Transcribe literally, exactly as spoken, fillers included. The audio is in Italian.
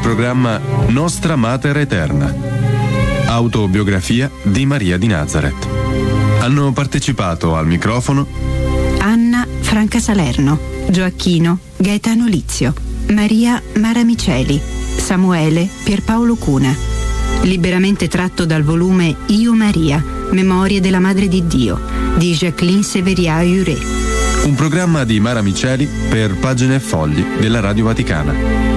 programma Nostra Mater Eterna, autobiografia di Maria di Nazareth. Hanno partecipato al microfono Anna Franca Salerno, Gioacchino Gaetano Lizio, Maria Mara Miceli, Samuele Pierpaolo Cuna. Liberamente tratto dal volume Io Maria, Memorie della Madre di Dio, di Jacqueline Severià-Uré. Un programma di Mara Miceli per Pagine e Fogli della Radio Vaticana.